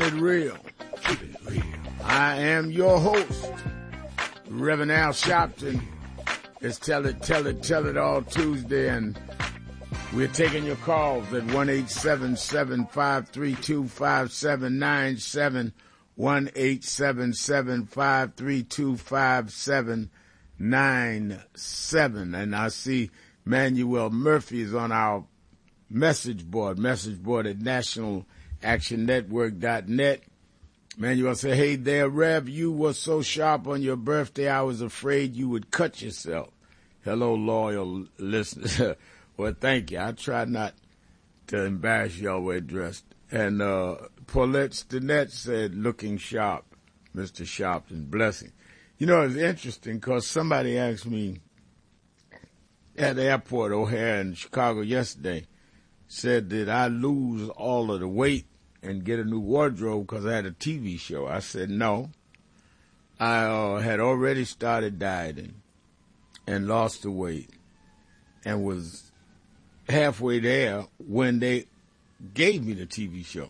it real. Keep it real. I am your host, Reverend Al Sharpton. It's Tell It All Tuesday, and we're taking your calls at 1-877-532-5797, 1-877-532-5797. And I see Manuel Murphy is on our message board at nationalactionnetwork.net. Manuel said, hey there, Rev, you were so sharp on your birthday, I was afraid you would cut yourself. Hello, loyal listeners. Well, thank you. I try not to embarrass y'all wear dressed. And Paulette Stinnett said, looking sharp, Mr. Sharpton, blessing. You know, it's interesting because somebody asked me at the airport, O'Hare in Chicago yesterday, said, did I lose all of the weight and get a new wardrobe because I had a TV show? I said, no. I had already started dieting and lost the weight and was halfway there when they gave me the TV show.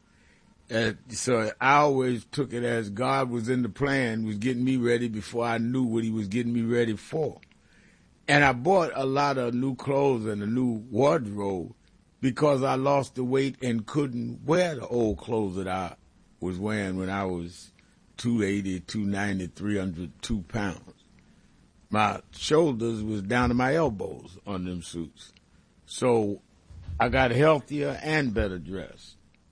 So I always took it as God was in the plan, was getting me ready before I knew what he was getting me ready for. And I bought a lot of new clothes and a new wardrobe because I lost the weight and couldn't wear the old clothes that I was wearing when I was 280, 290, 302 pounds. My shoulders was down to my elbows on them suits. So I got healthier and better dressed.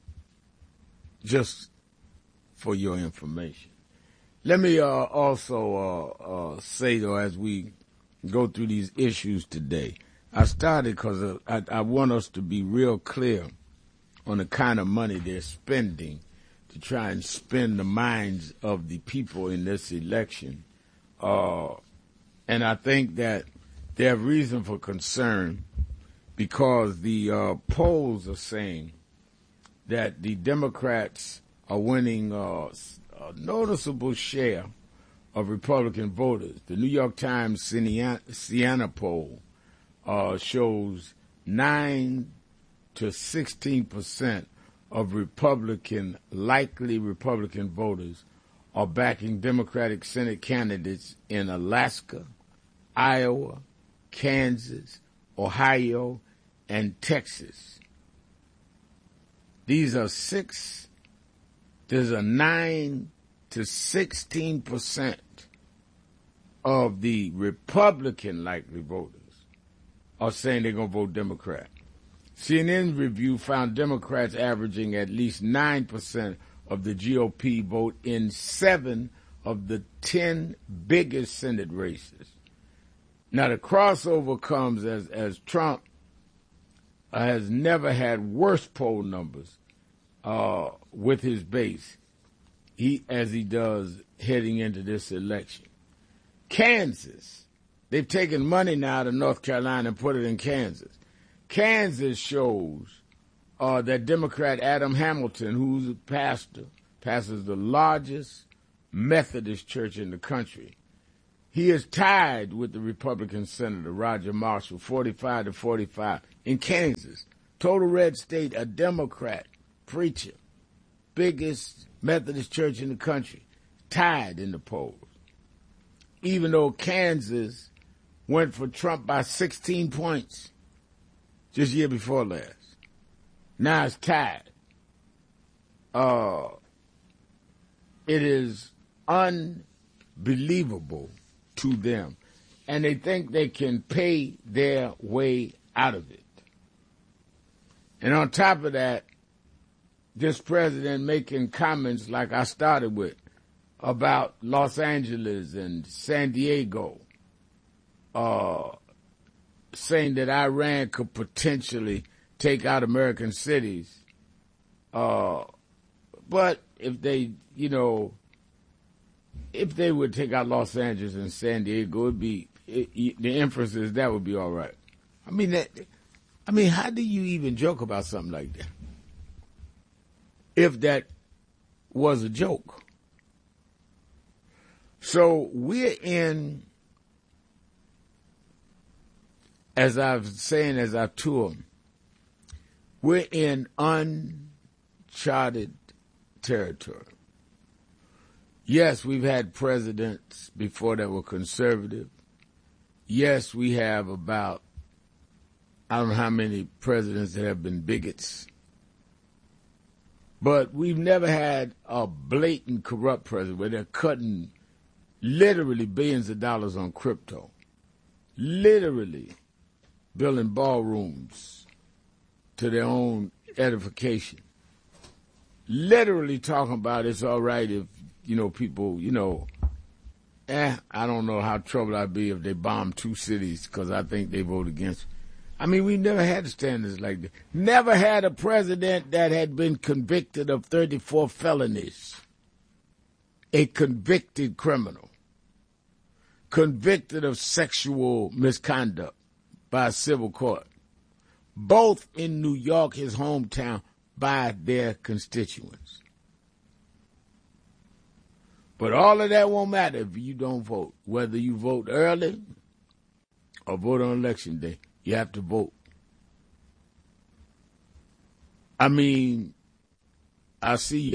Just for your information. Let me also say, though, as we go through these issues today, I started because I want us to be real clear on the kind of money they're spending to try and spin the minds of the people in this election. And I think that they have reason for concern because the polls are saying that the Democrats are winning a noticeable share of Republican voters. The New York Times Siena poll shows 9 to 16% of likely Republican voters are backing Democratic Senate candidates in Alaska, Iowa, Kansas, Ohio, and Texas. There's a 9 to 16% of the Republican likely voters are saying they're going to vote Democrat. CNN review found Democrats averaging at least 9% of the GOP vote in 7 of the 10 biggest Senate races. Now, the crossover comes as Trump has never had worse poll numbers with his base as he does heading into this election. Kansas, they've taken money now to North Carolina and put it in Kansas. Kansas shows that Democrat Adam Hamilton, who's a pastor, pastors the largest Methodist church in the country. He is tied with the Republican Senator Roger Marshall, 45 to 45, in Kansas. Total red state, a Democrat preacher, biggest Methodist church in the country, tied in the polls. Even though Kansas went for Trump by 16 points just year before last. Now it's tied. It is unbelievable to them, and they think they can pay their way out of it. And on top of that, this president making comments like I started with about Los Angeles and San Diego, saying that Iran could potentially take out American cities. But if they, if they would take out Los Angeles and San Diego, the inference is that would be all right. I mean, how do you even joke about something like that? If that was a joke. So we're in, as I've saying as I tour, we're in uncharted territory. Yes, we've had presidents before that were conservative. Yes, we have about, I don't know how many presidents that have been bigots. But we've never had a blatant corrupt president where they're cutting literally billions of dollars on crypto. Literally building ballrooms to their own edification. Literally talking about it's all right if, people, I don't know how troubled I'd be if they bombed 2 cities because I think they vote against. I mean, we never had standards like that. Never had a president that had been convicted of 34 felonies. A convicted criminal. Convicted of sexual misconduct by a civil court. Both in New York, his hometown, by their constituents. But all of that won't matter if you don't vote. Whether you vote early or vote on election day, you have to vote. I mean, I see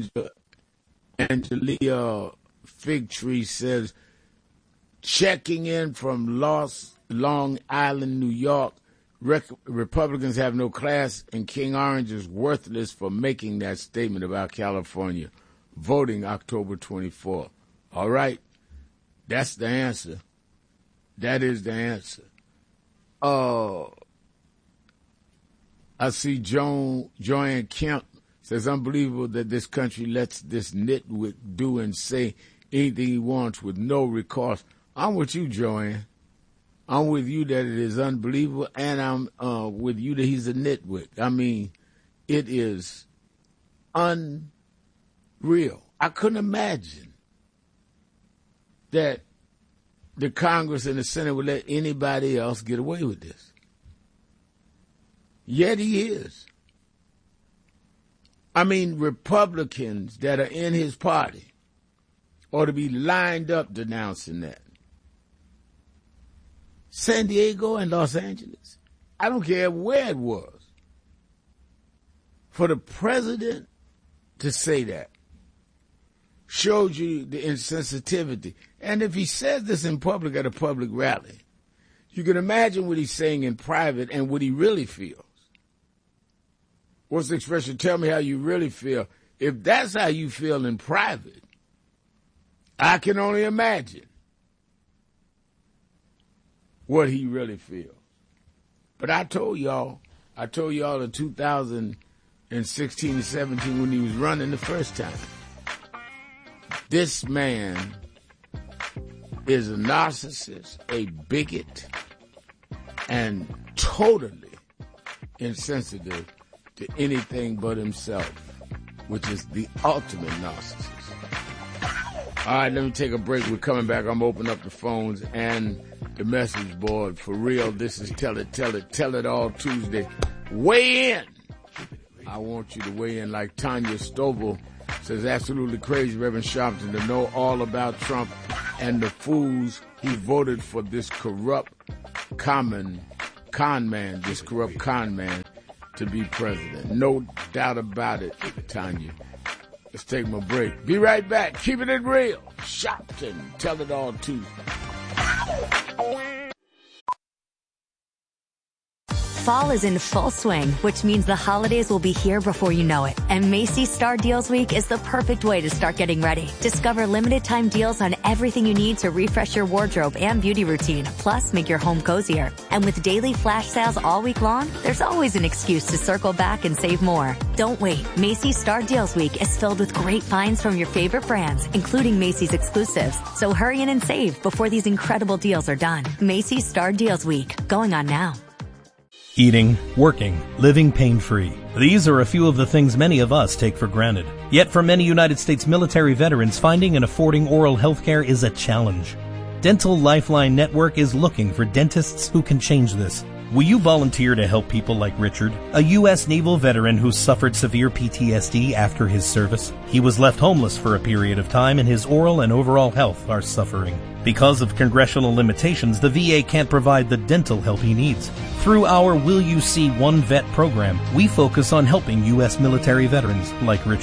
Angelia Figtree says, checking in from Long Island, New York, Republicans have no class, and King Orange is worthless for making that statement about California voting October 24th. All right? That's the answer. That is the answer. I see Joanne Kemp says, unbelievable that this country lets this nitwit do and say anything he wants with no recourse. I'm with you, Joanne. I'm with you that it is unbelievable, and I'm with you that he's a nitwit. I mean, it is unreal. I couldn't imagine that the Congress and the Senate would let anybody else get away with this. Yet he is. I mean, Republicans that are in his party ought to be lined up denouncing that. San Diego and Los Angeles, I don't care where it was, for the president to say that showed you the insensitivity. And if he says this in public at a public rally, you can imagine what he's saying in private and what he really feels. What's the expression? Tell me how you really feel. If that's how you feel in private, I can only imagine what he really feels. But I told y'all in 2016 and 17 when he was running the first time, this man is a narcissist, a bigot, and totally insensitive to anything but himself, which is the ultimate narcissist. All right, let me take a break. We're coming back. I'm opening up the phones and the message board. For real, this is Tell It All Tuesday. Weigh in. I want you to weigh in like Tanya Stovall says, absolutely crazy, Reverend Sharpton, to know all about Trump and the fools who voted for this corrupt con man to be president. No doubt about it, Tanya. Let's take my break. Be right back. Keeping it real. Sharpton, Tell It All Tuesday. Fall is in full swing, which means the holidays will be here before you know it. And Macy's Star Deals Week is the perfect way to start getting ready. Discover limited time deals on everything you need to refresh your wardrobe and beauty routine, plus make your home cozier. And with daily flash sales all week long, there's always an excuse to circle back and save more. Don't wait. Macy's Star Deals Week is filled with great finds from your favorite brands, including Macy's exclusives. So hurry in and save before these incredible deals are done. Macy's Star Deals Week, going on now. Eating, working, living pain-free. These are a few of the things many of us take for granted. Yet for many United States military veterans, finding and affording oral health care is a challenge. Dental Lifeline Network is looking for dentists who can change this. Will you volunteer to help people like Richard, a U.S. naval veteran who suffered severe PTSD after his service? He was left homeless for a period of time, and his oral and overall health are suffering. Because of congressional limitations, the VA can't provide the dental help he needs. Through our Will You See One Vet program, we focus on helping U.S. military veterans like Richard.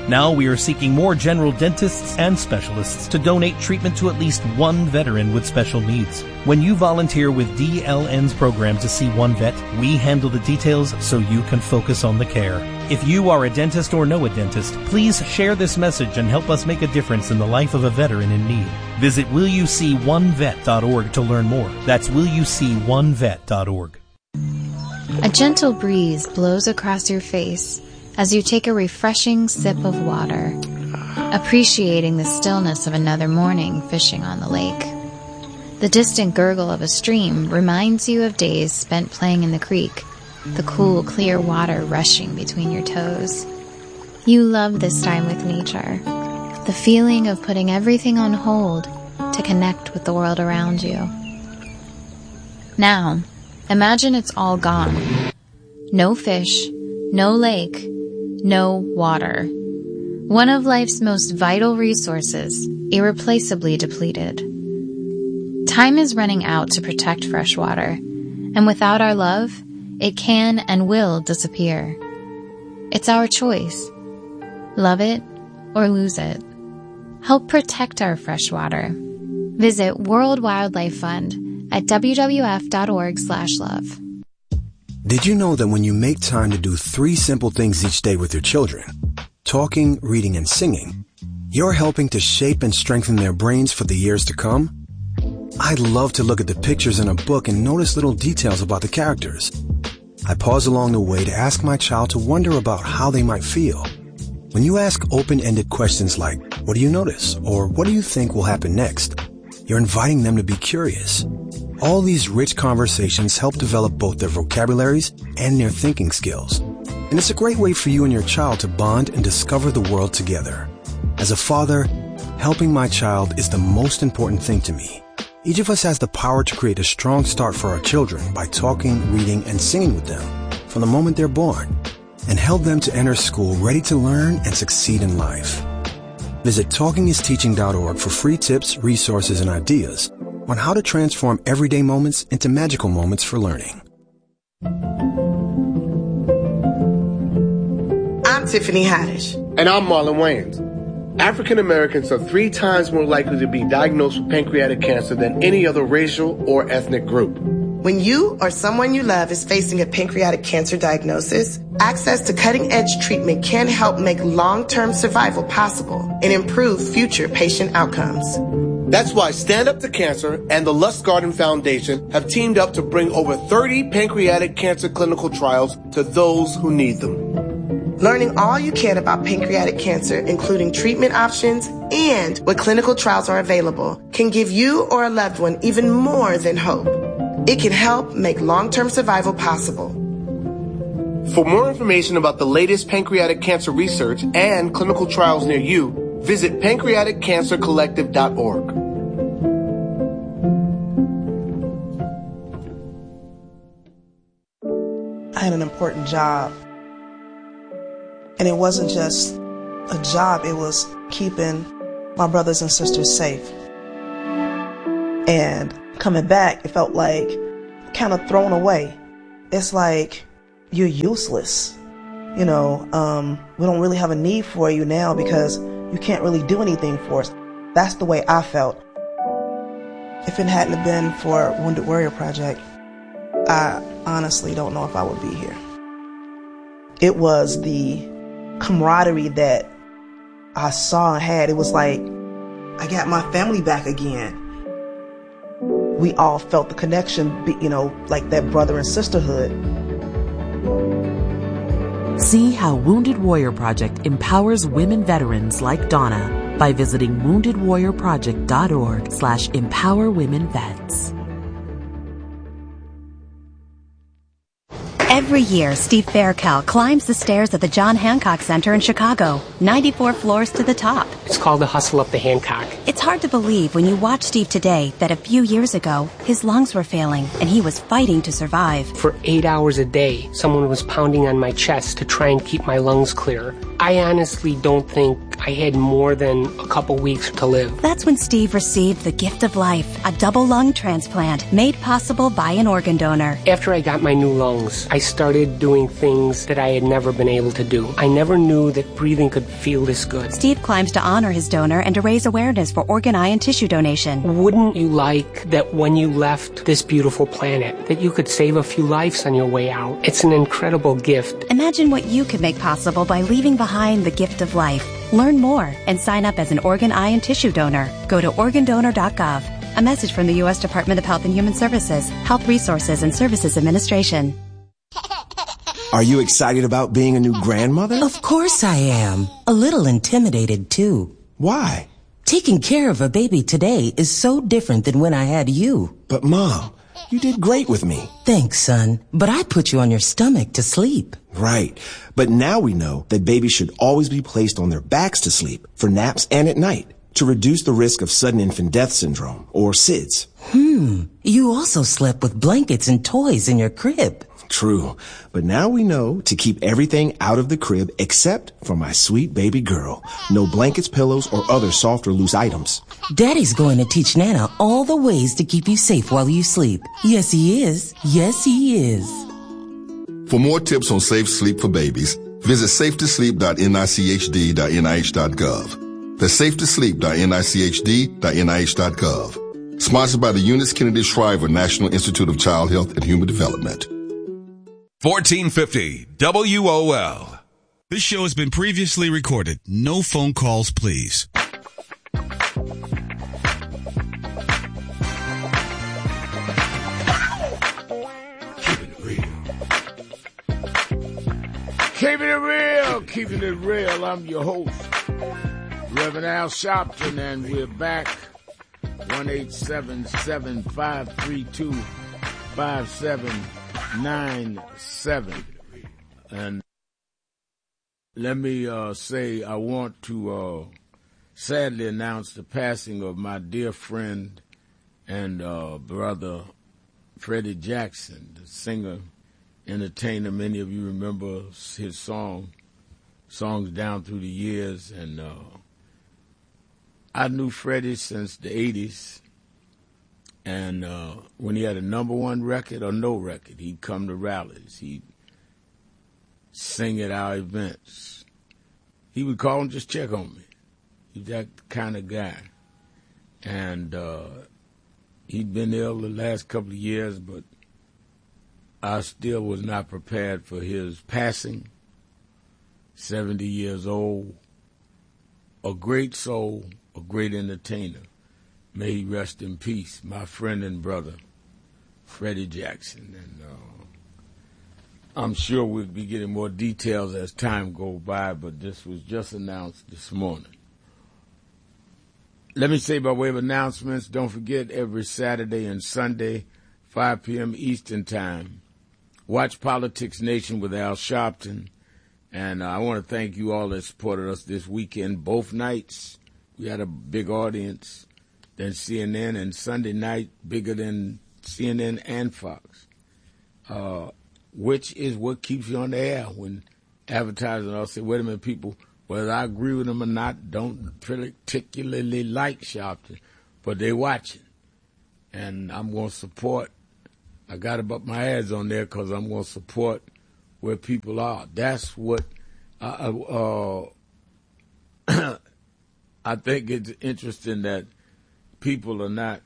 Now we are seeking more general dentists and specialists to donate treatment to at least one veteran with special needs. When you volunteer with DLN's program to see one vet, we handle the details so you can focus on the care. If you are a dentist or know a dentist, please share this message and help us make a difference in the life of a veteran in need. Visit willyouseeonevet.org to learn more. That's willyouseeonevet.org. A gentle breeze blows across your face as you take a refreshing sip of water, appreciating the stillness of another morning fishing on the lake. The distant gurgle of a stream reminds you of days spent playing in the creek, the cool, clear water rushing between your toes. You love this time with nature, the feeling of putting everything on hold to connect with the world around you. Now, imagine it's all gone. No fish, no lake, no water. One of life's most vital resources, irreplaceably depleted. Time is running out to protect fresh water, and without our love, it can and will disappear. It's our choice. Love it or lose it. Help protect our fresh water. Visit World Wildlife Fund at wwf.org/love. Did you know that when you make time to do 3 simple things each day with your children, talking, reading, and singing, you're helping to shape and strengthen their brains for the years to come? I love to look at the pictures in a book and notice little details about the characters. I pause along the way to ask my child to wonder about how they might feel. When you ask open-ended questions like, what do you notice? Or what do you think will happen next? You're inviting them to be curious. All these rich conversations help develop both their vocabularies and their thinking skills. And it's a great way for you and your child to bond and discover the world together. As a father, helping my child is the most important thing to me. Each of us has the power to create a strong start for our children by talking, reading, and singing with them from the moment they're born, and help them to enter school ready to learn and succeed in life. Visit TalkingIsTeaching.org for free tips, resources, and ideas on how to transform everyday moments into magical moments for learning. I'm Tiffany Haddish. And I'm Marlon Wayans. African Americans are 3 times more likely to be diagnosed with pancreatic cancer than any other racial or ethnic group. When you or someone you love is facing a pancreatic cancer diagnosis, access to cutting-edge treatment can help make long-term survival possible and improve future patient outcomes. That's why Stand Up to Cancer and the Lustgarten Foundation have teamed up to bring over 30 pancreatic cancer clinical trials to those who need them. Learning all you can about pancreatic cancer, including treatment options and what clinical trials are available, can give you or a loved one even more than hope. It can help make long-term survival possible. For more information about the latest pancreatic cancer research and clinical trials near you, visit pancreaticcancercollective.org. I had an important job. And it wasn't just a job, it was keeping my brothers and sisters safe. And coming back, it felt like kind of thrown away. It's like you're useless. You know, we don't really have a need for you now because you can't really do anything for us. That's the way I felt. If it hadn't have been for Wounded Warrior Project, I honestly don't know if I would be here. It was the camaraderie that I saw and had. It was like I got my family back again. We all felt the connection, you know, like that brother and sisterhood. See how Wounded Warrior Project empowers women veterans like Donna by visiting woundedwarriorproject.org/empowerwomenvets. Every year, Steve Faircal climbs the stairs at the John Hancock Center in Chicago, 94 floors to the top. It's called the Hustle Up the Hancock. It's hard to believe when you watch Steve today that a few years ago, his lungs were failing and he was fighting to survive. For 8 hours a day, someone was pounding on my chest to try and keep my lungs clear. I honestly don't think I had more than a couple weeks to live. That's when Steve received the gift of life, a double lung transplant made possible by an organ donor. After I got my new lungs, I started doing things that I had never been able to do. I never knew that breathing could feel this good. Steve climbs to honor his donor and to raise awareness for organ, eye, and tissue donation. Wouldn't you like that when you left this beautiful planet, that you could save a few lives on your way out? It's an incredible gift. Imagine what you could make possible by leaving behind the gift of life. Learn more and sign up as an organ, eye, and tissue donor. Go to organdonor.gov. A message from the U.S. Department of Health and Human Services, Health Resources and Services Administration. Are you excited about being a new grandmother? Of course I am. A little intimidated, too. Why? Taking care of a baby today is so different than when I had you. But, Mom, you did great with me. Thanks, son. But I put you on your stomach to sleep. Right. But now we know that babies should always be placed on their backs to sleep, for naps and at night, to reduce the risk of sudden infant death syndrome, or SIDS. You also slept with blankets and toys in your crib. True. But now we know to keep everything out of the crib except for my sweet baby girl. No blankets, pillows, or other soft or loose items. Daddy's going to teach Nana all the ways to keep you safe while you sleep. Yes, he is. Yes, he is. For more tips on safe sleep for babies, visit safetosleep.nichd.nih.gov. That's safetosleep.nichd.nih.gov. Sponsored by the Eunice Kennedy Shriver National Institute of Child Health and Human Development. 1450 WOL. This show has been previously recorded. No phone calls, please. Keeping it real, keeping it real. I'm your host, Reverend Al Sharpton, and we're back. 1-877-532-5797. And let me say, I want to sadly announce the passing of my dear friend and brother, Freddie Jackson, the singer, entertainer. Many of you remember his songs down through the years, and I knew Freddie since the 80s, and when he had a number one record or no record, he'd come to rallies. He'd sing at our events. He would call and just check on me. He's that kind of guy. And he'd been ill the last couple of years, but I still was not prepared for his passing. 70 years old, a great soul, a great entertainer. May he rest in peace, my friend and brother, Freddie Jackson. And I'm sure we'll be getting more details as time goes by, but this was just announced this morning. Let me say by way of announcements, don't forget every Saturday and Sunday, 5 p.m. Eastern Time, watch Politics Nation with Al Sharpton. And I want to thank you all that supported us this weekend. Both nights, we had a big audience than CNN, and Sunday night, bigger than CNN and Fox, which is what keeps you on the air when advertisers all say, wait a minute, people, whether I agree with them or not, don't particularly like Sharpton, but they watching. And I'm going to support. I got to put my ads on there because I'm going to support where people are. That's what I think it's interesting that people are not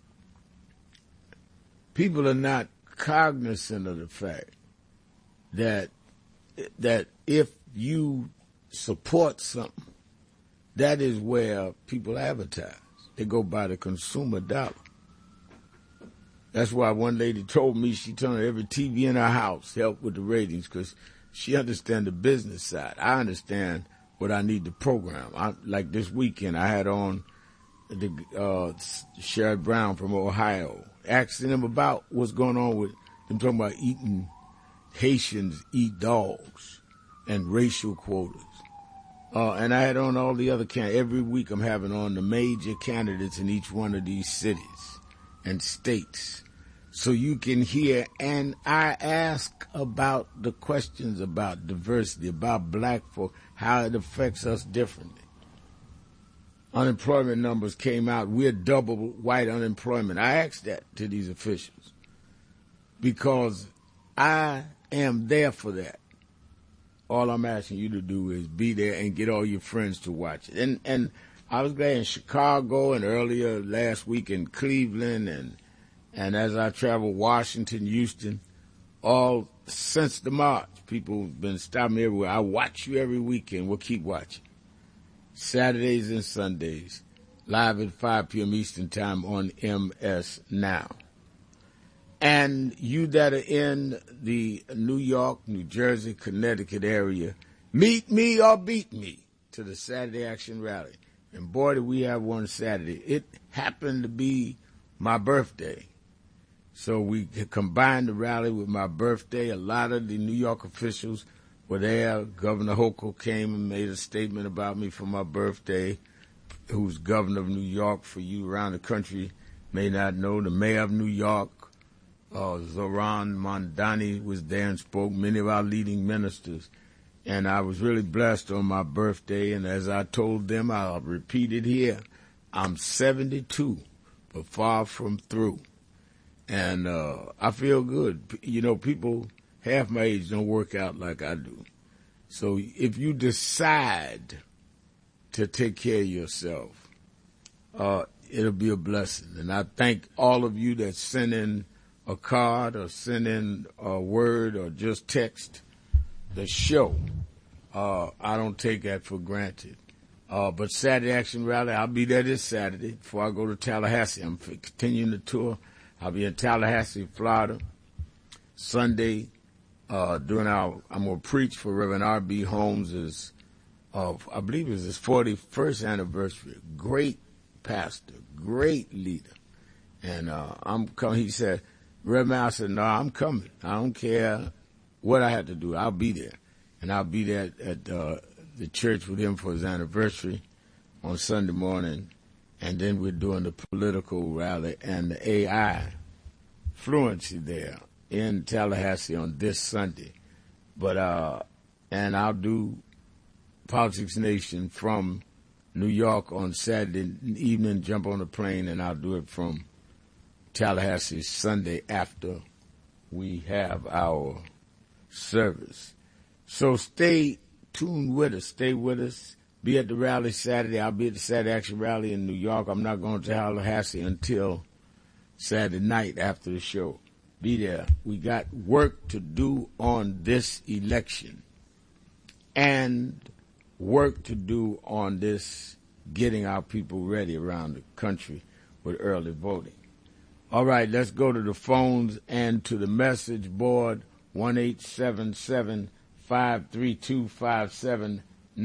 cognizant of the fact that if you support something, that is where people advertise. They go by the consumer dollar. That's why one lady told me she turned every TV in her house help with the ratings because she understands the business side. I understand what I need to program. Like this weekend, I had on the Sherrod Brown from Ohio, asking him about what's going on with them talking about eating Haitians eat dogs and racial quotas. And I had on all the other candidates. Every week I'm having on the major candidates in each one of these cities and states. So you can hear, and I ask about the questions about diversity, about black folk, how it affects us differently. unemployment numbers came out, we're double white unemployment. I asked that to these officials because I am there for that. All I'm asking you to do is be there and get all your friends to watch it. And I was glad in Chicago and earlier last week in Cleveland and as I traveled Washington, Houston, all since the March, people have been stopping me everywhere. I watch you every weekend. We'll keep watching. Saturdays and Sundays, live at 5 p.m. Eastern Time on MS Now. And you that are in the New York, New Jersey, Connecticut area, meet me or beat me to the Saturday Action Rally. And boy, did we have one Saturday. It happened to be my birthday. So we combined the rally with my birthday. A lot of the New York officials were there. Governor Hochul came and made a statement about me for my birthday, who's governor of New York. For you around the country may not know, the mayor of New York, Zoran Mondani, was there and spoke, many of our leading ministers. And I was really blessed on my birthday. And as I told them, I'll repeat it here, I'm 72, but far from through. And I feel good. You know, people half my age don't work out like I do. So if you decide to take care of yourself, it'll be a blessing. And I thank all of you that sent in a card or send in a word or just text the show. I don't take that for granted. But Saturday Action Rally, I'll be there this Saturday before I go to Tallahassee. I'm continuing the tour. I'll be in Tallahassee, Florida. Sunday, I'm going to preach for Reverend R.B. Holmes' I believe it's his 41st anniversary. Great pastor, great leader. And I'm coming. He said, Reverend, I said, no, I'm coming. I don't care what I have to do. I'll be there. And I'll be there at the church with him for his anniversary on Sunday morning. And then we're doing the political rally and the AI fluency there in Tallahassee on this Sunday. But and I'll do Politics Nation from New York on Saturday evening, jump on a plane, and I'll do it from Tallahassee Sunday after we have our service. So stay tuned with us. Stay with us. Be at the rally Saturday. I'll be at the Saturday Action Rally in New York. I'm not going to Tallahassee until Saturday night after the show. Be there. We got work to do on this election and work to do on this getting our people ready around the country with early voting. All right, let's go to the phones and to the message board, 1-877-532-5797,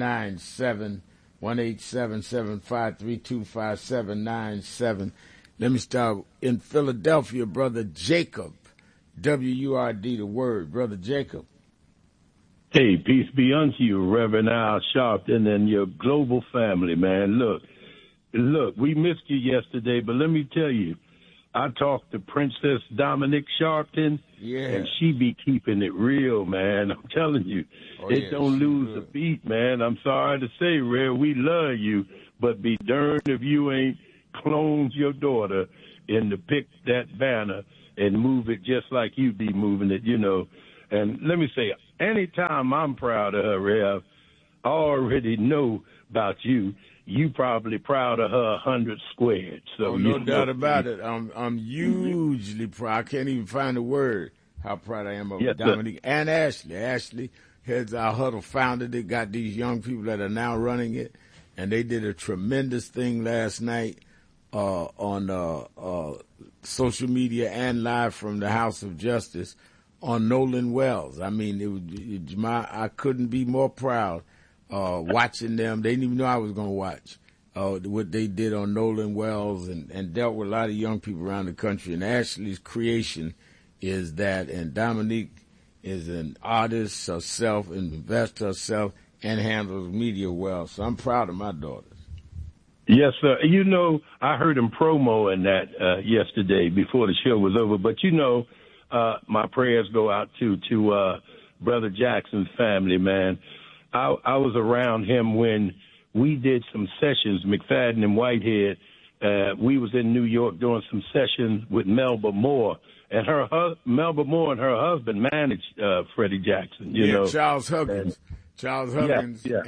1-877-532-5797. Let me start in Philadelphia, Brother Jacob, WURD, the word. Brother Jacob. Hey, peace be unto you, Reverend Al Sharpton and your global family, man. Look, we missed you yesterday, but let me tell you, I talked to Princess Dominique Sharpton, and she be keeping it real, man. I'm telling you, don't lose a beat, man. I'm sorry to say, Red, we love you, but be darned if you ain't cloned your daughter and to pick that banner and move it just like you be moving it, you know. And let me say, anytime I'm proud of her, Rev, I already know about you. You probably proud of her 100 squared. So no doubt about it. I'm hugely proud. I can't even find a word how proud I am of Dominique and Ashley. Ashley has our huddle founder that got these young people that are now running it, and they did a tremendous thing last night on social media and live from the House of Justice on Nolan Wells. I mean, I couldn't be more proud. Watching them, they didn't even know I was going to watch what they did on Nolan Wells and dealt with a lot of young people around the country. And Ashley's creation is that, and Dominique is an artist herself, invests herself, and handles media well. So I'm proud of my daughters. Yes, sir. You know, I heard him promoing that yesterday before the show was over. But, you know, my prayers go out to Brother Jackson's family, man. I was around him when we did some sessions, McFadden and Whitehead. We was in New York doing some sessions with Melba Moore. And Melba Moore and her husband managed Freddie Jackson, you know. Charles Huggins. Charles Huggins yeah.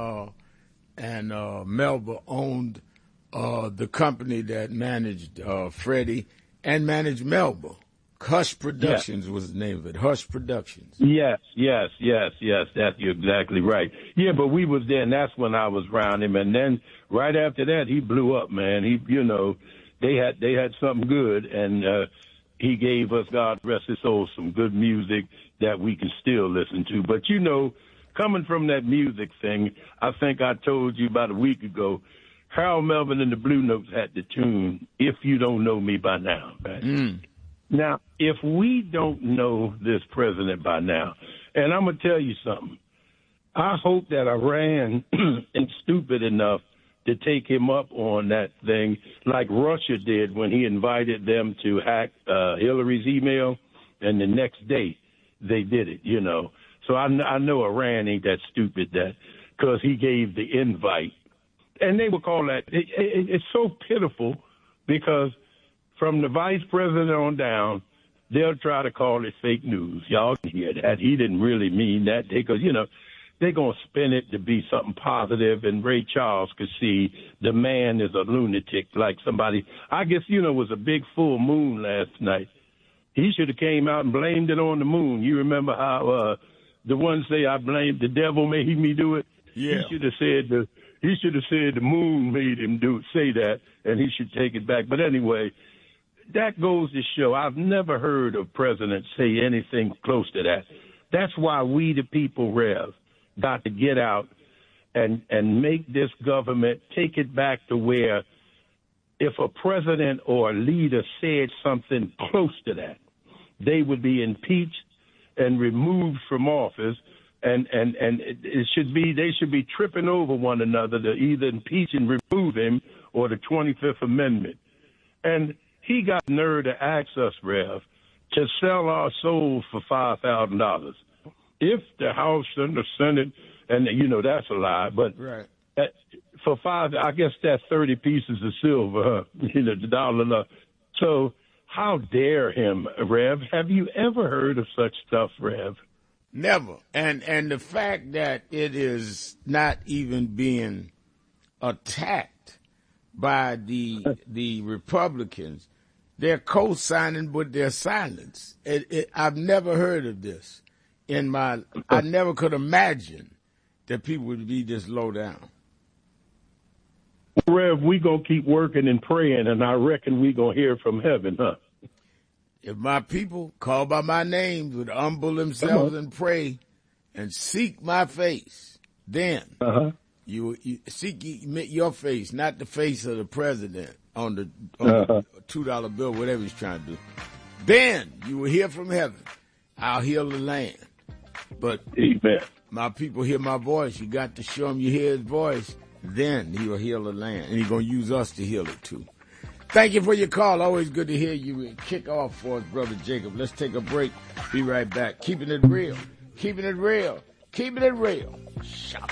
and Melba owned the company that managed Freddie and managed Melba. Hush Productions was the name of it. Hush Productions. Yes. That's exactly right. Yeah, but we was there, and that's when I was around him. And then right after that, he blew up, man. They had something good, and he gave us, God rest his soul, some good music that we can still listen to. But coming from that music thing, I think I told you about a week ago, Harold Melvin and the Blue Notes had the tune, If You Don't Know Me By Now, right? Now, if we don't know this president by now, and I'm going to tell you something, I hope that Iran is stupid enough to take him up on that thing like Russia did when he invited them to hack Hillary's email, and the next day they did it, So I know Iran ain't that stupid because he gave the invite. And they would call that, it's so pitiful because from the vice president on down, they'll try to call it fake news. Y'all can hear that. He didn't really mean that because, they're going to spin it to be something positive, and Ray Charles could see the man is a lunatic, like somebody, I guess, was a big full moon last night. He should have came out and blamed it on the moon. You remember how the ones say I blamed the devil made me do it? Yeah. He should have said the moon made him say that, and he should take it back. But anyway, that goes to show I've never heard a president say anything close to that. That's why we, the people, Rev, got to get out and make this government take it back to where if a president or a leader said something close to that, they would be impeached and removed from office. And it should be, they should be tripping over one another to either impeach and remove him or the 25th Amendment. And he got nerve to ask us, Rev, to sell our souls for $5,000. If the House and the Senate, and that's a lie, but right. For I guess that's 30 pieces of silver, the dollar. So how dare him, Rev? Have you ever heard of such stuff, Rev? Never. And the fact that it is not even being attacked by the Republicans, they're co-signing with their silence. I've never heard of this. I never could imagine that people would be this low down. Rev, we gonna keep working and praying, and I reckon we gonna hear from heaven, huh? If my people call by my name would humble themselves and pray and seek my face, then you seek your face, not the face of the president on the $2 bill, whatever he's trying to do. Then you will hear from heaven. I'll heal the land. But amen. My people hear my voice. You got to show them you hear his voice. Then he will heal the land. And he's going to use us to heal it too. Thank you for your call. Always good to hear you kick off for us, Brother Jacob. Let's take a break. Be right back. Keeping it real. Keeping it real. Keeping it real. Shop.